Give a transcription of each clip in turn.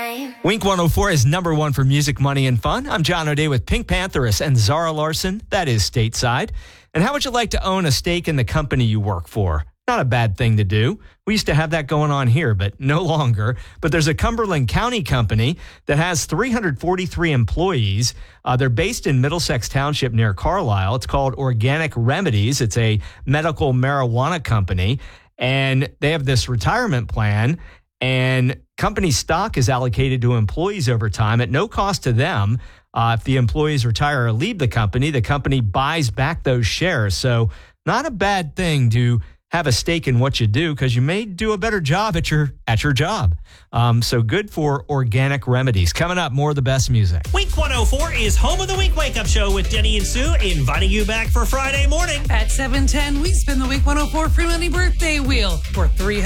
time. Wink 104 is number one for music, money, and fun. I'm John O'Day with Pink Pantheress and Zara Larson. That is Stateside. And how would you like to own a stake in the company you work for? Not a bad thing to do. We used to have that going on here, but no longer. But there's a Cumberland County company that has 343 employees. They're based in Middlesex Township near Carlisle. It's called Organic Remedies. It's a medical marijuana company. And they have this retirement plan. And company stock is allocated to employees over time at no cost to them. If the employees retire or leave the company buys back those shares. So not a bad thing to have a stake in what you do, because you may do a better job at your job. So good for Organic Remedies. Coming up, more of the best music. Wink 104 is home of the Wink Wake Up Show with Denny and Sue, inviting you back for Friday morning. At 7:10, we spin the Wink 104 free money birthday wheel for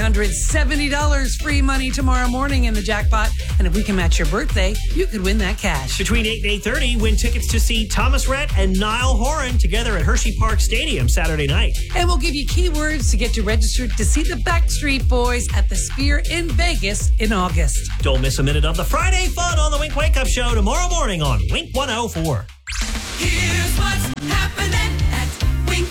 $370 free money tomorrow morning in the jackpot. And if we can match your birthday, you could win that cash. Between 8 and 8:30, win tickets to see Thomas Rhett and Niall Horan together at Hershey Park Stadium Saturday night. And we'll give you keywords to get you registered to see the Backstreet Boys at the Sphere in Vegas in August. Don't miss a minute of the Friday fun on the Wink Wake Up Show tomorrow morning on Wink 104. Here's what's happening at Wink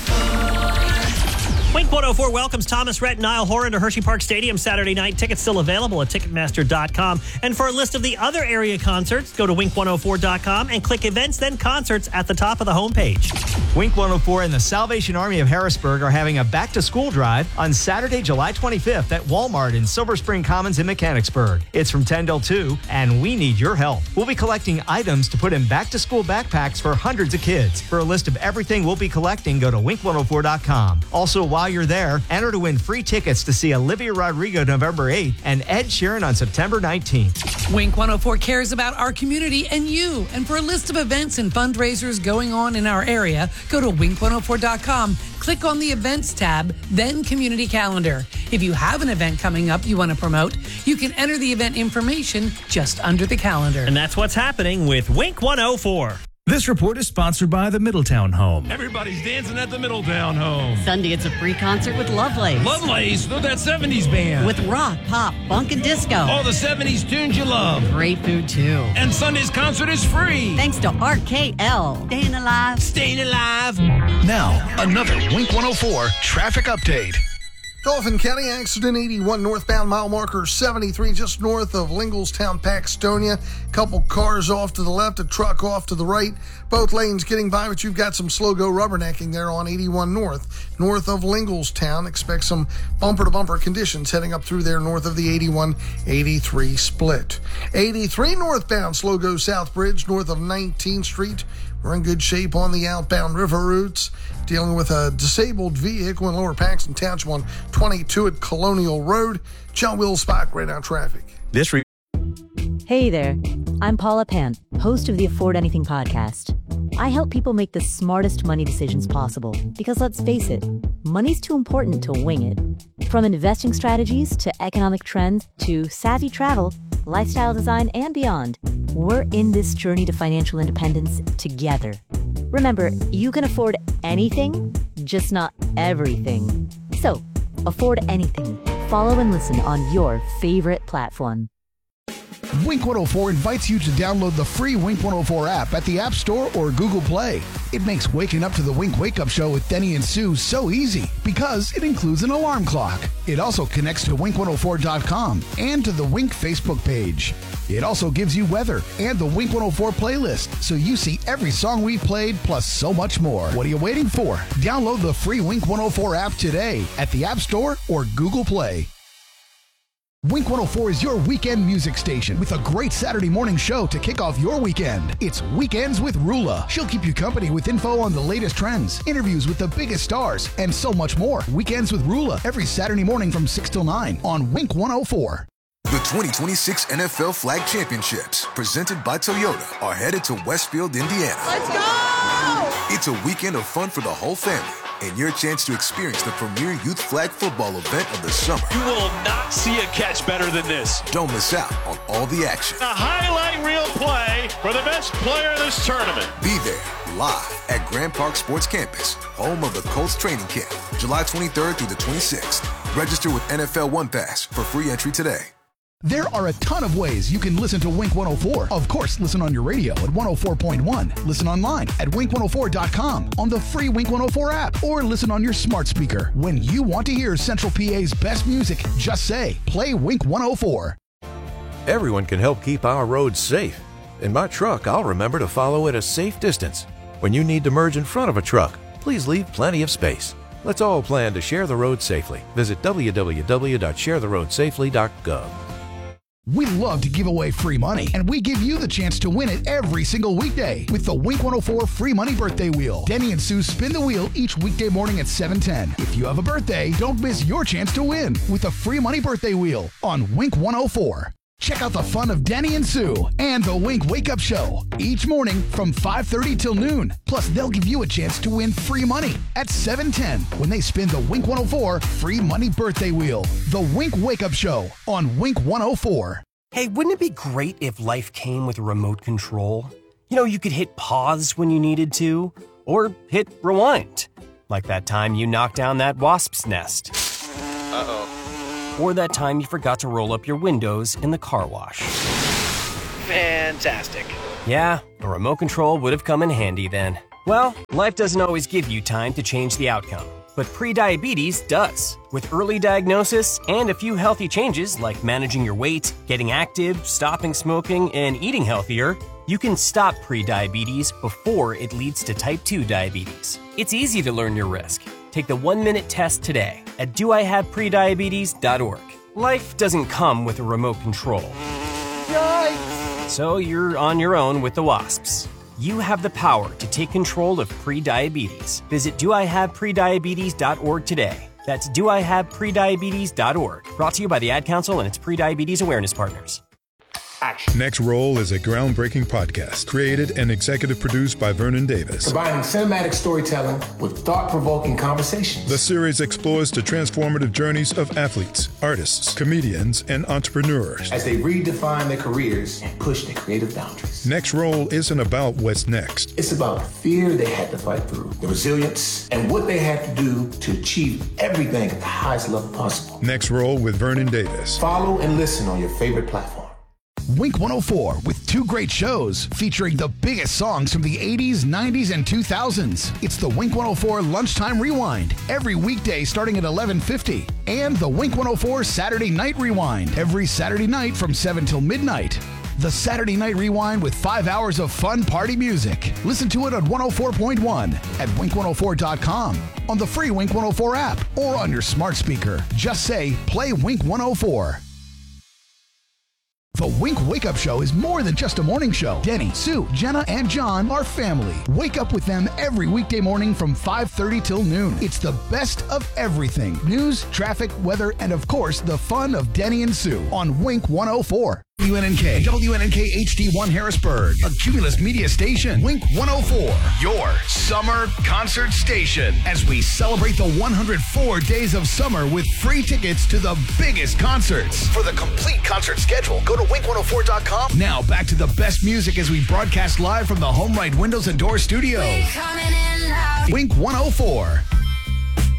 104. Wink 104 welcomes Thomas Rhett and Niall Horan to Hershey Park Stadium Saturday night. Tickets still available at Ticketmaster.com. And for a list of the other area concerts, go to Wink104.com and click Events, then Concerts at the top of the homepage. Wink 104 and the Salvation Army of Harrisburg are having a back-to-school drive on Saturday, July 25th at Walmart in Silver Spring Commons in Mechanicsburg. It's from 10 till 2, and we need your help. We'll be collecting items to put in back-to-school backpacks for hundreds of kids. For a list of everything we'll be collecting, go to Wink104.com. Also, while you're there, enter to win free tickets to see Olivia Rodrigo November 8th and Ed Sheeran on September 19th. Wink 104 cares about our community and you. And for a list of events and fundraisers going on in our area, go to Wink104.com, click on the Events tab, then Community Calendar. If you have an event coming up you want to promote, you can enter the event information just under the calendar. And that's what's happening with Wink 104. This report is sponsored by the Middletown Home. Everybody's dancing at the Middletown Home. Sunday, it's a free concert with Lovelace. Lovelace, they're that 70s band. With rock, pop, funk, and disco. All the 70s tunes you love. Great food, too. And Sunday's concert is free. Thanks to RKL. Staying alive. Staying alive. Now, another Wink 104 traffic update. Dauphin County accident 81 northbound mile marker 73 just north of Linglestown, Paxtonia. Couple cars off to the left, a truck off to the right. Both lanes getting by, but you've got some slow-go rubbernecking there on 81 north of Linglestown. Expect some bumper-to-bumper conditions heading up through there north of the 81-83 split. 83 northbound slow-go South Bridge north of 19th Street. We're in good shape on the outbound river routes. Dealing with a disabled vehicle in Lower Paxton Township on 22 at Colonial Road. John Will Spock right now traffic. Hey there, I'm Paula Pant, host of the Afford Anything podcast. I help people make the smartest money decisions possible because let's face it, money's too important to wing it. From investing strategies to economic trends to savvy travel, lifestyle design, and beyond, we're in this journey to financial independence together. Remember, you can afford anything, just not everything. So, afford anything. Follow and listen on your favorite platform. Wink 104 invites you to download the free Wink 104 app at the App Store or Google Play. It makes waking up to the Wink Wake Up Show with Denny and Sue so easy because it includes an alarm clock. It also connects to Wink104.com and to the Wink Facebook page. It also gives you weather and the Wink 104 playlist, so you see every song we've played plus so much more. What are you waiting for? Download the free Wink 104 app today at the App Store or Google Play. Wink 104 is your weekend music station with a great Saturday morning show to kick off your weekend. It's Weekends with Rula. She'll keep you company with info on the latest trends, interviews with the biggest stars, and so much more. Weekends with Rula every Saturday morning from 6 till 9 on Wink 104. The 2026 NFL Flag Championships, presented by Toyota, are headed to Westfield, Indiana. Let's go! It's a weekend of fun for the whole family and your chance to experience the premier youth flag football event of the summer. You will not see a catch better than this. Don't miss out on all the action. A highlight reel play for the best player in this tournament. Be there live at Grand Park Sports Campus, home of the Colts training camp, July 23rd through the 26th. Register with NFL One Pass for free entry today. There are a ton of ways you can listen to Wink 104. Of course, listen on your radio at 104.1. Listen online at wink104.com, on the free Wink 104 app, or listen on your smart speaker. When you want to hear Central PA's best music, just say, play Wink 104. Everyone can help keep our roads safe. In my truck, I'll remember to follow at a safe distance. When you need to merge in front of a truck, please leave plenty of space. Let's all plan to share the road safely. Visit www.sharetheroadsafely.gov. We love to give away free money, and we give you the chance to win it every single weekday with the Wink 104 Free Money Birthday Wheel. Denny and Sue spin the wheel each weekday morning at 7:10. If you have a birthday, don't miss your chance to win with the Free Money Birthday Wheel on Wink 104. Check out the fun of Denny and Sue and the Wink Wake Up Show each morning from 5:30 till noon. Plus, they'll give you a chance to win free money at 7:10 when they spin the Wink 104 Free Money Birthday Wheel. The Wink Wake Up Show on Wink 104. Hey, wouldn't it be great if life came with a remote control? You know, you could hit pause when you needed to, or hit rewind. Like that time you knocked down that wasp's nest. Uh-oh. Or that time you forgot to roll up your windows in the car wash. Fantastic. Yeah, a remote control would have come in handy then. Well, life doesn't always give you time to change the outcome, but prediabetes does. With early diagnosis and a few healthy changes like managing your weight, getting active, stopping smoking, and eating healthier, you can stop prediabetes before it leads to type 2 diabetes. It's easy to learn your risk. Take the 1-minute test today at doihaveprediabetes.org. Life doesn't come with a remote control. Yikes! So you're on your own with the wasps. You have the power to take control of prediabetes. Visit doihaveprediabetes.org today. That's doihaveprediabetes.org. Brought to you by the Ad Council and its Prediabetes Awareness Partners. Next Roll is a groundbreaking podcast created and executive produced by Vernon Davis. Combining cinematic storytelling with thought-provoking conversations. The series explores the transformative journeys of athletes, artists, comedians, and entrepreneurs as they redefine their careers and push their creative boundaries. Next Roll isn't about what's next. It's about the fear they had to fight through, the resilience, and what they had to do to achieve everything at the highest level possible. Next Roll with Vernon Davis. Follow and listen on your favorite platform. Wink 104 with 2 great shows featuring the biggest songs from the 80s, 90s, and 2000s. It's the Wink 104 Lunchtime Rewind every weekday starting at 11:50, and the Wink 104 Saturday Night Rewind every Saturday night from 7 till midnight. The Saturday Night Rewind with 5 hours of fun party music. Listen to it on 104.1 at wink104.com, on the free Wink 104 app, or on your smart speaker. Just say, play Wink 104. The Wink Wake Up Show is more than just a morning show. Denny, Sue, Jenna, and John are family. Wake up with them every weekday morning from 5:30 till noon. It's the best of everything. News, traffic, weather, and of course, the fun of Denny and Sue on Wink 104. WNNK HD1 Harrisburg, a Cumulus Media station. Wink 104, your summer concert station. As we celebrate the 104 days of summer with free tickets to the biggest concerts. For the complete concert schedule, go to wink104.com. Now back to the best music as we broadcast live from the Home Right Windows and Door Studio. Wink 104.